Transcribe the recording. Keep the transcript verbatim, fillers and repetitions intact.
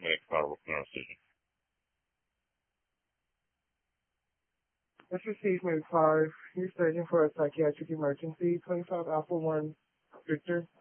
make final decision. Let's receive mode five. You're searching for a psychiatric emergency. twenty-five Alpha one Victor.